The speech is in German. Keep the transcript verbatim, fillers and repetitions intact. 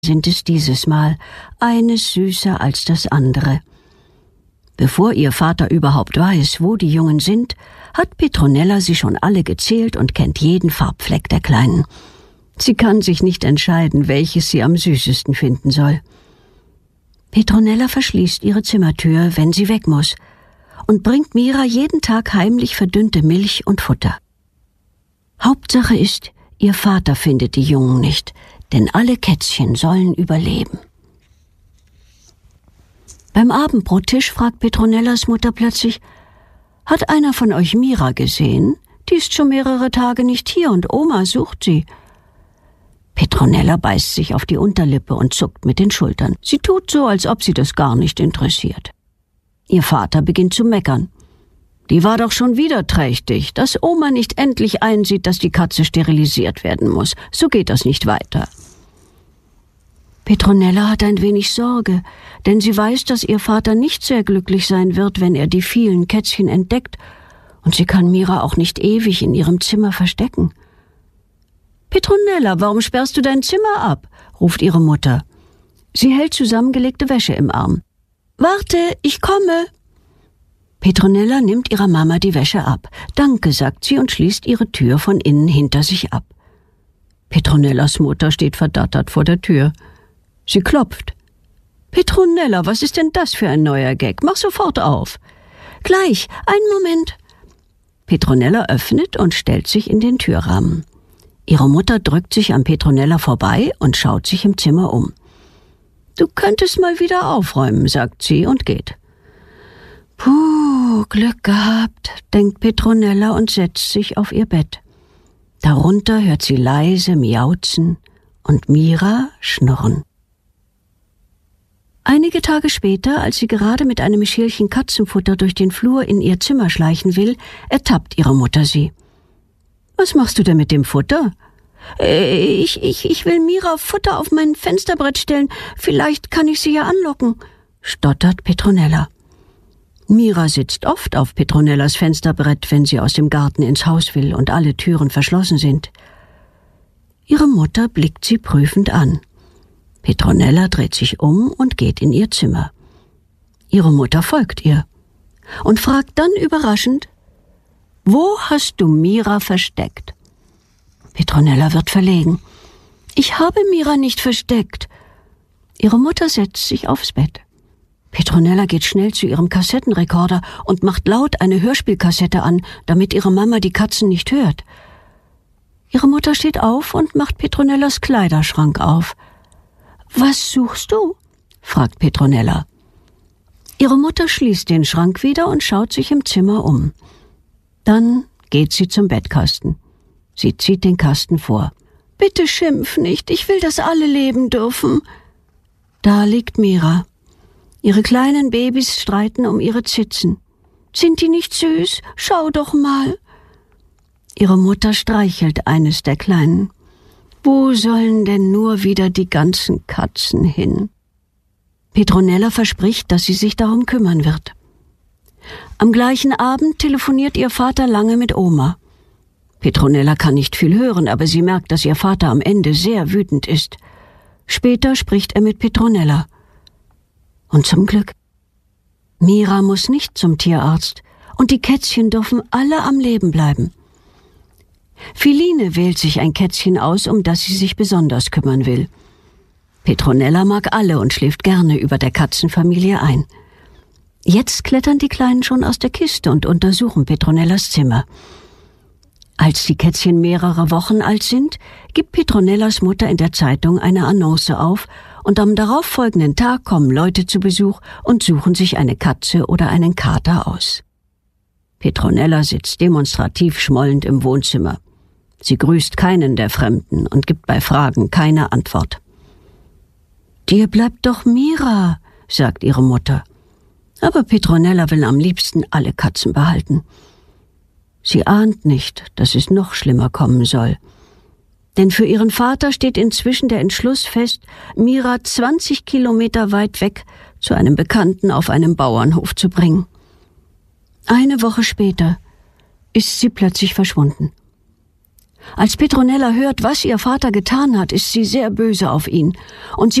sind es dieses Mal, eines süßer als das andere. Bevor ihr Vater überhaupt weiß, wo die Jungen sind, hat Petronella sie schon alle gezählt und kennt jeden Farbfleck der Kleinen. Sie kann sich nicht entscheiden, welches sie am süßesten finden soll. Petronella verschließt ihre Zimmertür, wenn sie weg muss, und bringt Mira jeden Tag heimlich verdünnte Milch und Futter. Hauptsache ist, ihr Vater findet die Jungen nicht, denn alle Kätzchen sollen überleben. Beim Abendbrottisch fragt Petronellas Mutter plötzlich: »Hat einer von euch Mira gesehen? Die ist schon mehrere Tage nicht hier und Oma sucht sie.« Petronella beißt sich auf die Unterlippe und zuckt mit den Schultern. Sie tut so, als ob sie das gar nicht interessiert. Ihr Vater beginnt zu meckern. Die war doch schon wieder trächtig, dass Oma nicht endlich einsieht, dass die Katze sterilisiert werden muss. So geht das nicht weiter. Petronella hat ein wenig Sorge, denn sie weiß, dass ihr Vater nicht sehr glücklich sein wird, wenn er die vielen Kätzchen entdeckt, und sie kann Mira auch nicht ewig in ihrem Zimmer verstecken. »Petronella, warum sperrst du dein Zimmer ab?« ruft ihre Mutter. Sie hält zusammengelegte Wäsche im Arm. »Warte, ich komme!« Petronella nimmt ihrer Mama die Wäsche ab. »Danke«, sagt sie und schließt ihre Tür von innen hinter sich ab. Petronellas Mutter steht verdattert vor der Tür. Sie klopft. »Petronella, was ist denn das für ein neuer Gag? Mach sofort auf!« »Gleich, einen Moment!« Petronella öffnet und stellt sich in den Türrahmen. Ihre Mutter drückt sich an Petronella vorbei und schaut sich im Zimmer um. »Du könntest mal wieder aufräumen«, sagt sie und geht. »Puh, Glück gehabt«, denkt Petronella und setzt sich auf ihr Bett. Darunter hört sie leise miauzen und Mira schnurren. Einige Tage später, als sie gerade mit einem Schälchen Katzenfutter durch den Flur in ihr Zimmer schleichen will, ertappt ihre Mutter sie. »Was machst du denn mit dem Futter?« Äh, ich, ich, ich will Mira Futter auf mein Fensterbrett stellen. Vielleicht kann ich sie ja anlocken«, stottert Petronella. Mira sitzt oft auf Petronellas Fensterbrett, wenn sie aus dem Garten ins Haus will und alle Türen verschlossen sind. Ihre Mutter blickt sie prüfend an. Petronella dreht sich um und geht in ihr Zimmer. Ihre Mutter folgt ihr und fragt dann überraschend: »Wo hast du Mira versteckt?« Petronella wird verlegen. »Ich habe Mira nicht versteckt.« Ihre Mutter setzt sich aufs Bett. Petronella geht schnell zu ihrem Kassettenrekorder und macht laut eine Hörspielkassette an, damit ihre Mama die Katzen nicht hört. Ihre Mutter steht auf und macht Petronellas Kleiderschrank auf. »Was suchst du?« fragt Petronella. Ihre Mutter schließt den Schrank wieder und schaut sich im Zimmer um. Dann geht sie zum Bettkasten. Sie zieht den Kasten vor. »Bitte schimpf nicht, ich will, dass alle leben dürfen.« Da liegt Mira. Ihre kleinen Babys streiten um ihre Zitzen. »Sind die nicht süß? Schau doch mal.« Ihre Mutter streichelt eines der Kleinen. Wo sollen denn nur wieder die ganzen Katzen hin? Petronella verspricht, dass sie sich darum kümmern wird. Am gleichen Abend telefoniert ihr Vater lange mit Oma. Petronella kann nicht viel hören, aber sie merkt, dass ihr Vater am Ende sehr wütend ist. Später spricht er mit Petronella. Und zum Glück. Mira muss nicht zum Tierarzt und die Kätzchen dürfen alle am Leben bleiben. Philine wählt sich ein Kätzchen aus, um das sie sich besonders kümmern will. Petronella mag alle und schläft gerne über der Katzenfamilie ein. Jetzt klettern die Kleinen schon aus der Kiste und untersuchen Petronellas Zimmer. Als die Kätzchen mehrere Wochen alt sind, gibt Petronellas Mutter in der Zeitung eine Annonce auf und am darauffolgenden Tag kommen Leute zu Besuch und suchen sich eine Katze oder einen Kater aus. Petronella sitzt demonstrativ schmollend im Wohnzimmer. Sie grüßt keinen der Fremden und gibt bei Fragen keine Antwort. »Dir bleibt doch Mira«, sagt ihre Mutter. Aber Petronella will am liebsten alle Katzen behalten. Sie ahnt nicht, dass es noch schlimmer kommen soll. Denn für ihren Vater steht inzwischen der Entschluss fest, Mira zwanzig Kilometer weit weg zu einem Bekannten auf einem Bauernhof zu bringen. Eine Woche später ist sie plötzlich verschwunden. Als Petronella hört, was ihr Vater getan hat, ist sie sehr böse auf ihn, und sie